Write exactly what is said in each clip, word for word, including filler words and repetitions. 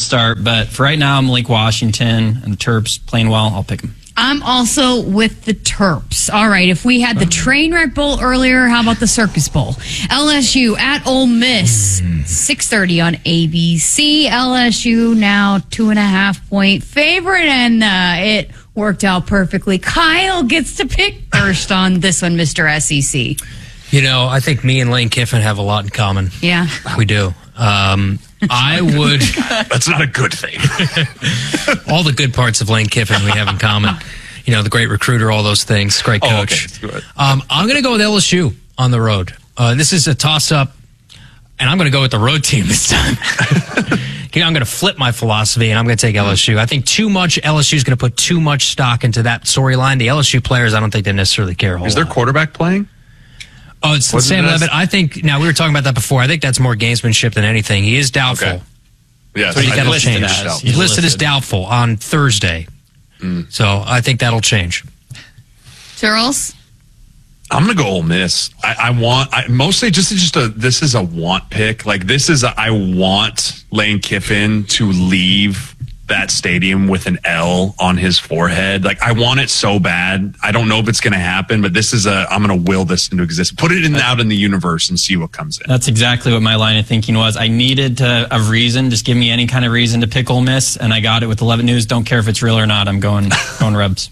start. But for right now, Malik Washington and the Terps playing well. I'll pick them. I'm also with the Terps. All right, if we had the Trainwreck Bowl earlier, how about the Circus Bowl? L S U at Ole Miss, six thirty on A B C. L S U now two and a half point favorite, and uh, it worked out perfectly. Kyle gets to pick first on this one, Mister S E C. You know, I think me and Lane Kiffin have a lot in common. Yeah. We do. Um, I would... That's not a good thing. All the good parts of Lane Kiffin we have in common. You know, the great recruiter, all those things. Great coach. Oh, okay. um, I'm going to go with L S U on the road. Uh, this is a toss-up, and I'm going to go with the road team this time. You know, I'm going to flip my philosophy, and I'm going to take L S U. I think too much L S U is going to put too much stock into that storyline. The L S U players, I don't think they necessarily care a whole Is their lot. quarterback playing? Oh, it's Wasn't Sam that- Levitt. I think, now we were talking about that before. I think that's more gamesmanship than anything. He is doubtful. Okay. Yes, So I that'll did change. see that. He's listed as doubtful on Thursday. Mm. So I think that'll change. Charles? I'm gonna go Ole Miss. I, I want I, mostly just just a this is a want pick. Like this is a, I want Lane Kiffin to leave that stadium with an L on his forehead. Like I want it so bad. I don't know if it's gonna happen, but this is a I'm gonna will this into existence. Put it in out in the universe and see what comes in. That's exactly what my line of thinking was. I needed to, a reason. Just give me any kind of reason to pick Ole Miss, and I got it with eleven News. Don't care if it's real or not. I'm going going Rebs.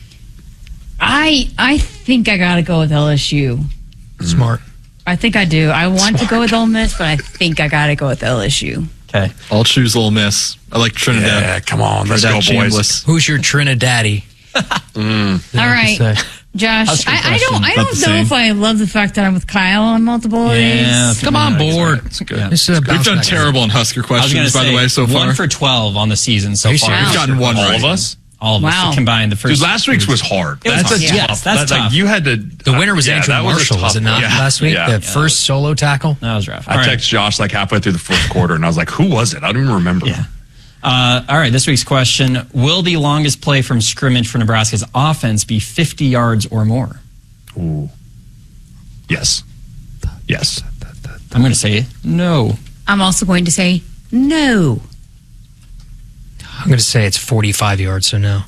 I I think I got to go with L S U. Smart. I think I do. I want to go with Ole Miss, but I think I got to go with L S U. Okay. I'll choose Ole Miss. I like Trinidad. Yeah, come on, let's Trinidad go, boys. Chambliss. Who's your Trinidaddy? Mm. All right, Say. Josh. That's a good I, I don't. question. I About don't the know same. if I love the fact that I'm with Kyle on multiple of Yeah, these. Come on board. It's good. Yeah. This is a We've bounce done back. terrible in Husker I was going questions, to by say, the way, so far. one for twelve on the season so Are you far. serious? We've gotten one All right. of us? All of Wow. us combined. The first Dude, last week's was hard. It was that's hard. a Yes, tough. that's Like tough. you had to. The winner was yeah, Andrew that was a Marshall, was tough it not, one. last week? Yeah. The first solo tackle? That was rough. I All right. texted Josh like halfway through the fourth quarter, and I was like, "Who was it? I don't even remember." Yeah. Uh, all right, this week's question. Will the longest play from scrimmage for Nebraska's offense be fifty yards or more? Ooh. Yes. Yes. I'm going to say no. I'm also going to say no. I'm going to say it's forty-five yards, so no.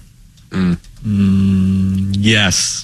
Yes.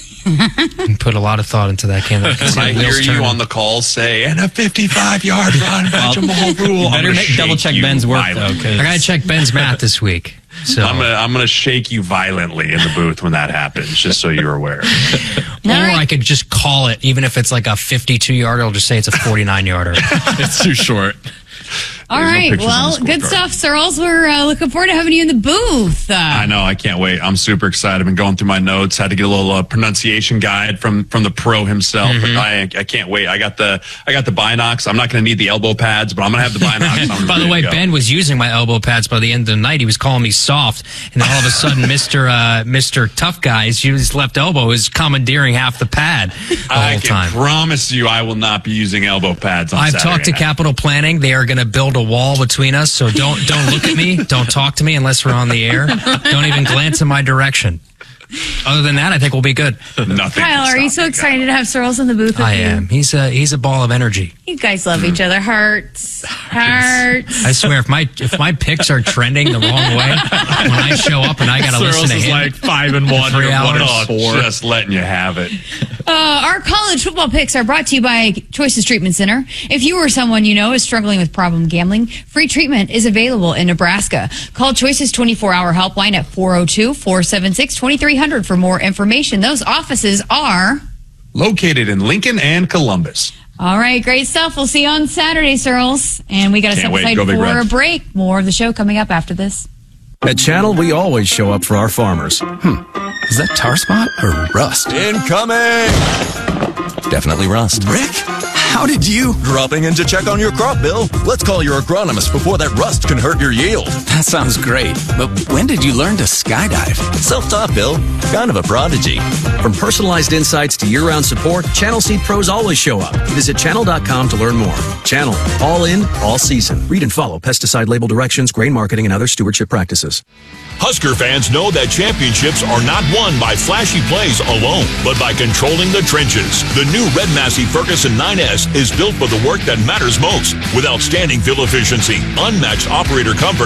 You put a lot of thought into that, Cam. When I hear you on the call say, and a fifty-five yard run by Jamal Rule, I'm Better gonna make, double shake check you Ben's work, though. violently. 'cause- I got to check Ben's math this week. So I'm gonna I'm gonna shake you violently in the booth when that happens, just so you're aware. Or right. I could just call it, even if it's like a fifty-two yarder, I'll just say it's a forty-nine yarder. It's too short. All There's no right. pictures on Well, the good scorecard. stuff, Searles. We're uh, looking forward to having you in the booth. Uh, I know, I can't wait. I'm super excited. I've been going through my notes. Had to get a little uh, pronunciation guide from from the pro himself. But I I can't wait. I got the I got the binocs. I'm not going to need the elbow pads, but I'm going to have the binocs. I'm By the ready way, to go. Ben was using my elbow pads by the end of the night. He was calling me soft, and then all of a sudden, Mister Uh, Mister Tough Guy, his left elbow is commandeering half the pad the I whole can time. promise you, I will not be using elbow pads on I've Saturday talked to night. Capital Planning. They are going to build a wall between us, so don't don't look at me. Don't talk to me unless we're on the air. Don't even glance in my direction. Other than that, I think we'll be good. Nothing. Kyle, can are you stop so me, guys. excited to have Searles in the booth with I you? am. He's a he's a ball of energy. You guys love each other. Hearts. Hearts. I swear, if my if my picks are trending the wrong way when I show up and I got to listen Searles to is him, like five and one. Three or one hours. and four. Just letting you have it. Uh, our college football picks are brought to you by Choices Treatment Center. If you or someone you know is struggling with problem gambling, free treatment is available in Nebraska. Call Choices twenty-four hour helpline at four oh two, four seven six, two three zero zero for more information. Those offices are... Located in Lincoln and Columbus. All right, great stuff. We'll see you on Saturday, Searles. And we got to Can't step wait. aside Go Big for Reds. a break. More of the show coming up after this. At Channel, we always show up for our farmers. Hmm. Is that tar spot or rust? Incoming! Definitely rust. Rick, how did you? Dropping in to check on your crop, Bill. Let's call your agronomist before that rust can hurt your yield. That sounds great. But when did you learn to skydive? Self-taught, Bill. Kind of a prodigy. From personalized insights to year-round support, Channel Seed Pros always show up. Visit channel dot com to learn more. Channel. All in, all season. Read and follow pesticide label directions, grain marketing, and other stewardship practices. Husker fans know that championships are not won by flashy plays alone, but by controlling the trenches. The new Red Massey Ferguson nine S is built for the work that matters most, with outstanding fuel efficiency, unmatched operator comfort,